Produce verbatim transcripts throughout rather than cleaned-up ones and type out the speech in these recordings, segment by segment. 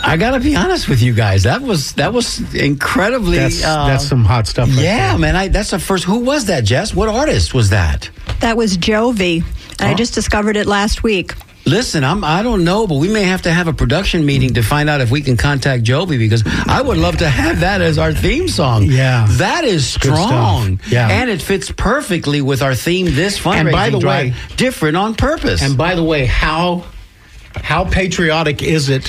I got to be honest with you guys. That was that was incredibly... That's, uh, that's some hot stuff right Yeah, there. man. I, that's the first... Who was that, Jess? What artist was that? That was Jovi. Oh. I just discovered it last week. Listen, I'm, I don't know, but we may have to have a production meeting to find out if we can contact Jovi, because I would love to have that as our theme song. Yeah. That is strong. Yeah. And it fits perfectly with our theme, this fundraising And by the drive, way- different on purpose. And by the way, how how patriotic is it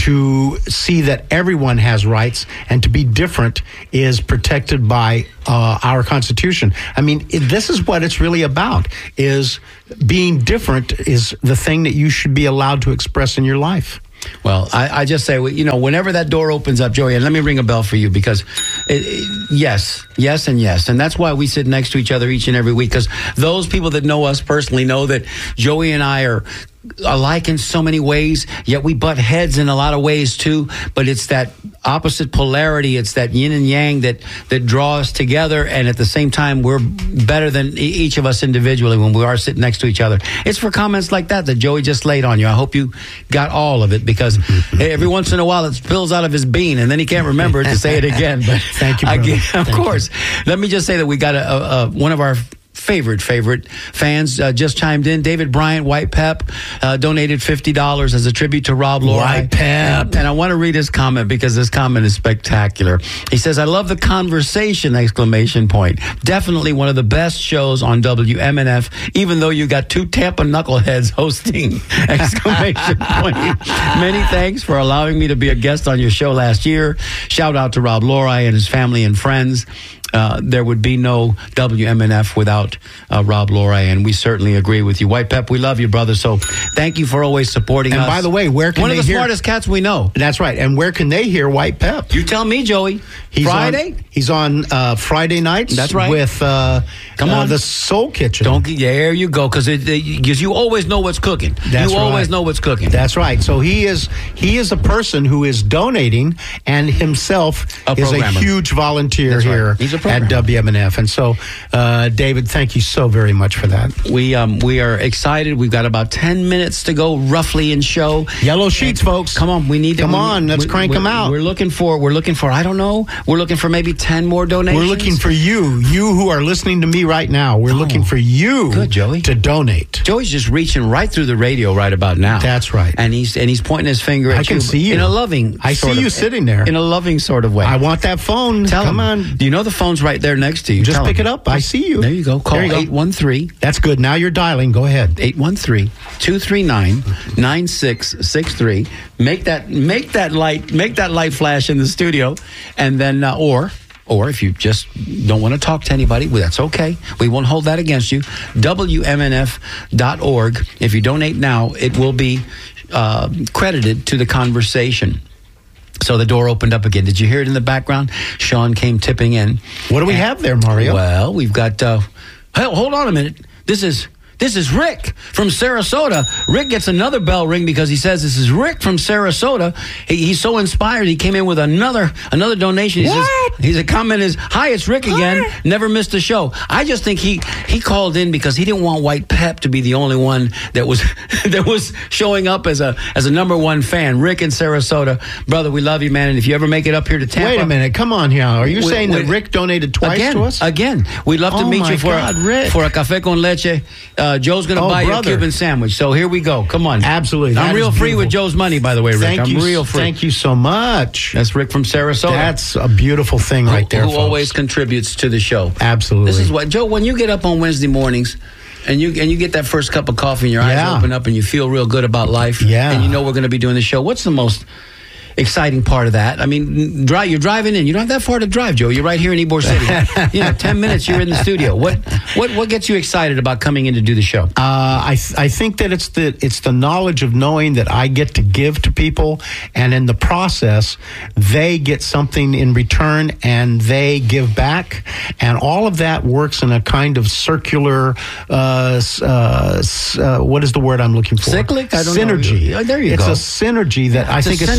to see that everyone has rights, and to be different is protected by uh, our Constitution? I mean, it, this is what it's really about, is being different is the thing that you should be allowed to express in your life. Well, I, I just say, you know, whenever that door opens up, Joey, and let me ring a bell for you, because it, it, yes, yes, and yes. And that's why we sit next to each other each and every week, because those people that know us personally know that Joey and I are alike in so many ways, yet we butt heads in a lot of ways too. But it's that opposite polarity, it's that yin and yang that that draw us together, and at the same time we're better than e- each of us individually when we are sitting next to each other. It's for comments like that that Joey just laid on you. I hope you got all of it, because every once in a while it spills out of his bean and then he can't remember it to say it again. But Thank you, brother. Again, of Thank course. you. Let me just say that we got a, a, a one of our favorite, favorite fans uh, just chimed in. David Bryant, White Pep, uh, donated fifty dollars as a tribute to Rob Lorai. White Pep. And, and I want to read his comment, because this comment is spectacular. He says, I love the conversation, exclamation point. Definitely one of the best shows on W M N F, even though you got two Tampa knuckleheads hosting, exclamation point. Many thanks for allowing me to be a guest on your show last year. Shout out to Rob Lorai and his family and friends. Uh, there would be no W M N F without uh, Rob Lorai, and we certainly agree with you. White Pep, we love you, brother, so thank you for always supporting And us. by the way, where can One they of the hear- smartest cats we know. That's right. And where can they hear White Pep? You tell me, Joey. He's Friday? On, he's on uh, Friday nights. That's right. With uh, Come uh, on. the Soul Kitchen. Don't there you go, because because you always know what's cooking. That's you always right. know what's cooking. That's right. So he is he is a person who is donating, and himself A is a programmer. huge volunteer That's right. here He's a programmer. at W M N F. And so, uh, David, thank you so very much for that. We um we are excited. We've got about ten minutes to go, roughly, in show. Yellow sheets, folks. Come on, we need to Come we- on, let's we- crank we're- them out. We're looking for we're looking for I don't know. We're looking for maybe ten more donations. We're looking for you, you who are listening to me right now. We're looking for you Good, Joey. to donate. Joey's just reaching right through the radio right about now. That's right. And he's and he's pointing his finger at I can you see you. in a loving. I sort see of- you sitting there. in a loving sort of way. I want that phone. Tell Come him. on. Do you know the phone's right there next to you? Just Tell pick him. it up. I see you. There you go. Call There you go. eight one three, That's good. Now you're dialing. Go ahead. eight one three, two three nine, nine six six three. Make that make that light make that light flash in the studio, and then uh, or or if you just don't want to talk to anybody, well, that's okay. We won't hold that against you. W M N F dot org. If you donate now, it will be uh, credited to the conversation. So the door opened up again. Did you hear it in the background? Sean came tipping in. What do we And- have there, Mario? Well, we've got. Uh, hey, hold on a minute. This is this is Rick from Sarasota. Rick gets another bell ring because he says this is Rick from Sarasota. He, he's so inspired. He came in with another another donation. He What? says, he's a comment is, "Hi, it's Rick again. Hi. Never missed a show." I just think he he called in because he didn't want White Pep to be the only one that was that was showing up as a as a number one fan. Rick in Sarasota, brother, we love you, man. And if you ever make it up here to Tampa, Wait a minute. Come on here. Are you Wait, saying wait. that Rick donated twice again, to us? Again, we'd love to Oh, meet my you for God, a, Rick. for a café con leche. Uh, Joe's going to Oh, buy brother. you a Cuban sandwich. So here we go. Come on. Absolutely. I'm That real is free with beautiful. Joe's money, by the way, Rick. Thank I'm you. real free. Thank you so much. That's Rick from Sarasota. That's a beautiful thing right there, Who folks. always contributes to the show. Absolutely. This is what, Joe, when you get up on Wednesday mornings and you and you get that first cup of coffee and your Yeah. eyes open up and you feel real good about life, Yeah. and you know we're going to be doing the show, what's the most exciting part of that? I mean, drive, you're driving in. You don't have that far to drive, Joe. You're right here in Ybor City. You know, ten minutes, you're in the studio. What what what gets you excited about coming in to do the show? Uh, I th- I think that it's the it's the knowledge of knowing that I get to give to people, and in the process, they get something in return, and they give back, and all of that works in a kind of circular. Uh, s- uh, s- uh, what is the word I'm looking for? Cyclic? I don't know. synergy. Yeah, there you it's go. a synergy that I It's a think is so centrifuge.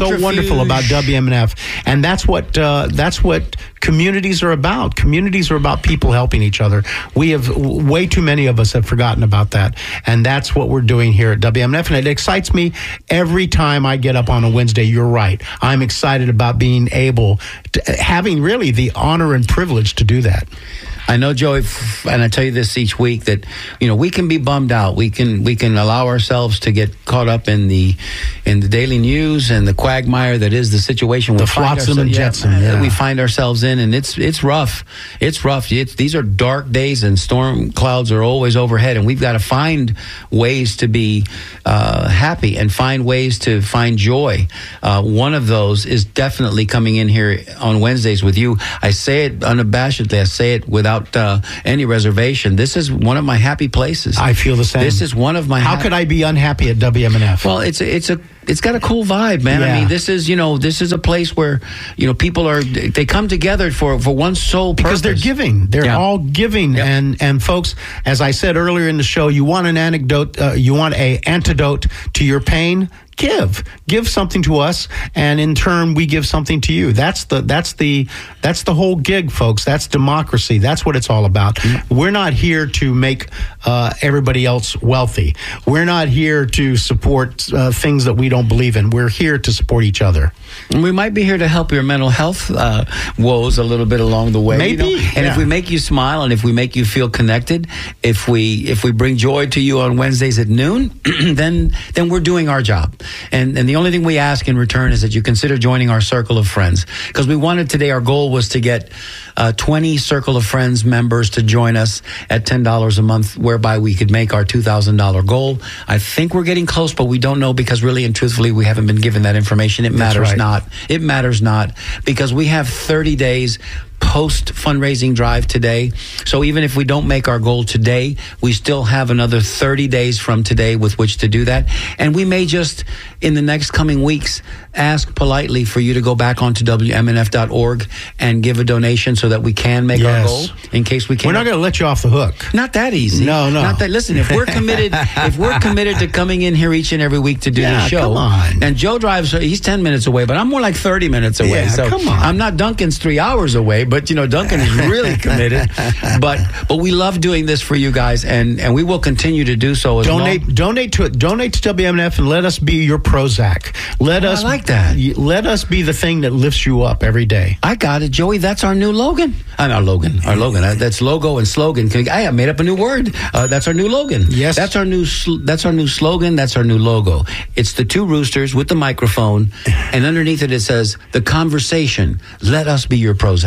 joyful about W M N F, and that's what uh, that's what communities are about. Communities are about people helping each other. We have way too many of us have forgotten about that, and that's what we're doing here at W M N F, and it excites me every time I get up on a Wednesday. You're right. I'm excited about being able to, having really the honor and privilege to do that. I know, Joey, and I tell you this each week, that, you know, we can be bummed out. We can we can allow ourselves to get caught up in the in the daily news and the quagmire that is the situation. The flotsam and jetsam yeah, yeah. we find ourselves in, and it's it's rough. It's rough. It's, these are dark days, and storm clouds are always overhead, and we've got to find ways to be uh, happy and find ways to find joy. Uh, one of those is definitely coming in here on Wednesdays with you. I say it unabashedly. I say it without Uh, any reservation. This is one of my happy places. I feel the same. This is one of my. How ha- could I be unhappy at W M N F? Well, it's a, it's a it's got a cool vibe, man. Yeah. I mean, this is you know this is a place where you know people are they come together for for one sole purpose. Because they're giving. They're yeah. all giving, yep. and and folks, as I said earlier in the show, you want an anecdote, uh, you want a antidote to your pain. Give, give something to us, and in turn, we give something to you. That's the that's the that's the whole gig, folks. That's democracy. That's what it's all about. Mm-hmm. We're not here to make uh, everybody else wealthy. We're not here to support uh, things that we don't believe in. We're here to support each other. And we might be here to help your mental health uh, woes a little bit along the way. Maybe, you know? And yeah. if we make you smile, and if we make you feel connected, if we if we bring joy to you on Wednesdays at noon, then then we're doing our job. And and the only thing we ask in return is that you consider joining our Circle of Friends. Because we wanted today, our goal was to get uh, twenty Circle of Friends members to join us at ten dollars a month, whereby we could make our two thousand dollars goal. I think we're getting close, but we don't know because really and truthfully, we haven't been given that information. It matters right. not. It matters not because we have thirty days post fundraising drive today. So even if we don't make our goal today, we still have another thirty days from today with which to do that. And we may just, in the next coming weeks, ask politely for you to go back onto W M N F dot org and give a donation so that we can make yes. our goal in case we can't. We're not going to let you off the hook. Not that easy. No, no. Not that. Listen, if we're committed, if we're committed to coming in here each and every week to do yeah, the show, come on. And Joe drives, he's ten minutes away, but I'm more like thirty minutes away. Yeah, so come on. I'm not Duncan's three hours away, but you know, Duncan is really committed. But but we love doing this for you guys, and, and we will continue to do so. As donate, long- donate to it. Donate to W M N F, and let us be your Prozac. Let oh, us I like that. Let us be the thing that lifts you up every day. I got it, Joey. That's our new Logan. I'm uh, our Logan. Our Logan. Uh, that's logo and slogan. Can we, I made up a new word. Uh, that's our new Logan. Yes. That's our new. Sl- that's our new slogan. That's our new logo. It's the two roosters with the microphone, and underneath it it says the conversation. Let us be your Prozac.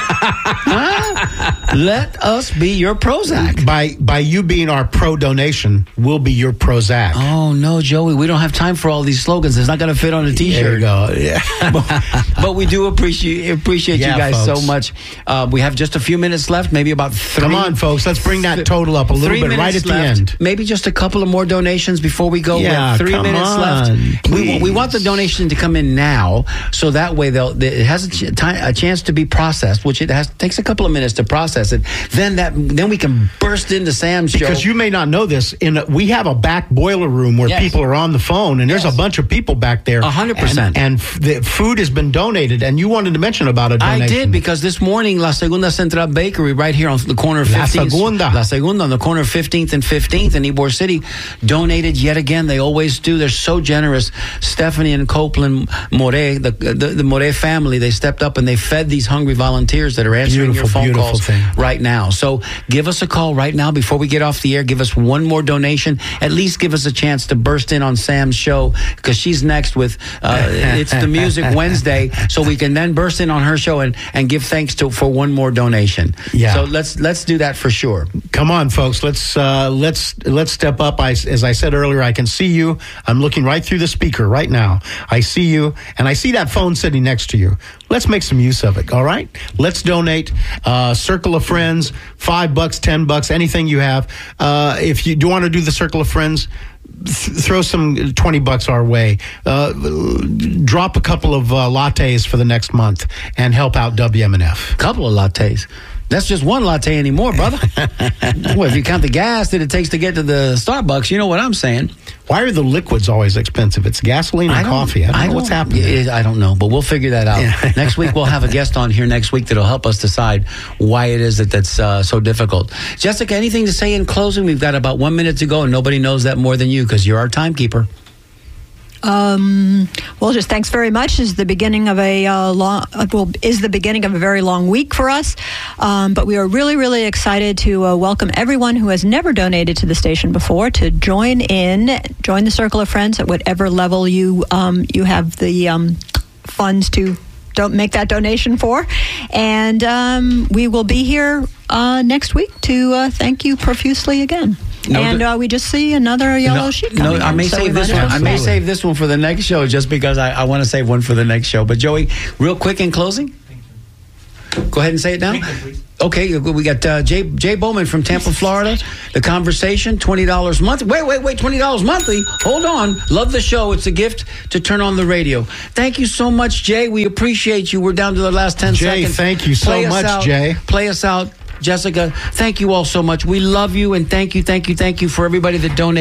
Huh? Let us be your Prozac. By by you being our pro donation, we'll be your Prozac. Oh no, Joey, we don't have time for all these slogans. It's not going to fit on a T-shirt. There you go. Yeah. but, but we do appreciate appreciate yeah, you guys folks. so much. Uh, we have just a few minutes left, maybe about three. Come on, folks. Let's bring that total up a little three bit right at left. the end. Maybe just a couple of more donations before we go. Yeah, we have three come minutes on, left. We, please. we want the donation to come in now, so that way they'll it has a, ch- time, a chance to be processed, which it has takes a couple of minutes to process it. Then that then we can burst into Sam's show. Because you may not know this, in a, we have a back boiler room where Yes. people are on the phone, and there's Yes. a bunch of people back there. A hundred percent. And, and f- the food has been donated, and you wanted to mention about a donation. I did, because this morning La Segunda Central Bakery right here on the corner of La fifteenth. Segunda. La Segunda on the corner of fifteenth and fifteenth in Ybor City donated yet again. They always do. They're so generous. Stephanie and Copeland More, the, the, the More family, they stepped up and they fed these hungry volunteers that are answering Beautiful, your phone beautiful calls thing. right now. So give us a call right now before we get off the air. Give us one more donation. At least give us a chance to burst in on Sam's show, because she's next with uh, It's the Music Wednesday, so we can then burst in on her show and, and give thanks to for one more donation. Yeah. So let's let's do that for sure. Come on, folks. Let's uh, let's let's step up. I, as I said earlier, I can see you. I'm looking right through the speaker right now. I see you, and I see that phone sitting next to you. Let's make some use of it. All right. Let's donate. Uh, Circle of Friends, five bucks, ten bucks, anything you have. Uh, if you do want to do the Circle of Friends, th- throw some twenty bucks our way. Uh, drop a couple of uh, lattes for the next month and help out W M N F. Couple of lattes. That's just one latte anymore, brother. Well, if you count the gas that it takes to get to the Starbucks, you know what I'm saying. Why are the liquids always expensive? It's gasoline and I don't- coffee. I don't I know what's don't- happening. Yeah, I don't know, but we'll figure that out. Yeah. Next week, we'll have a guest on here next week that'll help us decide why it is that that's uh, so difficult. Jessica, anything to say in closing? We've got about one minute to go, and nobody knows that more than you because you're our timekeeper. Um, well, just thanks very much. Is the beginning of a uh, long, uh, well, is the beginning of a very long week for us. Um, but we are really, really excited to uh, welcome everyone who has never donated to the station before to join in, join the Circle of Friends at whatever level you um, you have the um, funds to don't make that donation for. And um, we will be here uh, next week to uh, thank you profusely again. No, and the- uh, we just see another yellow no, sheet no, coming I in, may so we save might this as one. well I may see. save this one for the next show just because I, I want to save one for the next show. But Joey, real quick in closing, go ahead and say it now. Okay, we got uh, Jay Jay Bowman from Tampa, Florida. The Conversation, twenty dollars monthly. Wait, wait, wait, twenty dollars monthly. Hold on. Love the show. It's a gift to turn on the radio. Thank you so much, Jay. We appreciate you. We're down to the last ten Jay, seconds. thank you so Play us much, out. Jay. Play us out. Jessica, thank you all so much. We love you and thank you, thank you, thank you for everybody that donated.